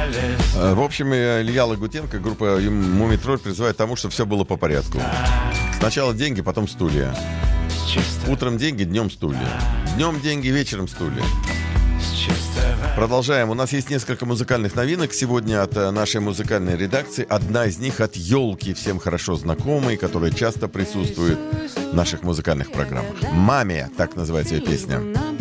В общем, Илья Лагутенко, группа «Мумий-тролль» призывает к тому, чтобы все было по порядку. Сначала деньги, потом стулья. Утром деньги, днем стулья. Днем деньги, вечером стулья. Продолжаем. У нас есть несколько музыкальных новинок сегодня от нашей музыкальной редакции. Одна из них от «Елки», всем хорошо знакомой, которая часто присутствует в наших музыкальных программах. «Маме», так называется ее песня.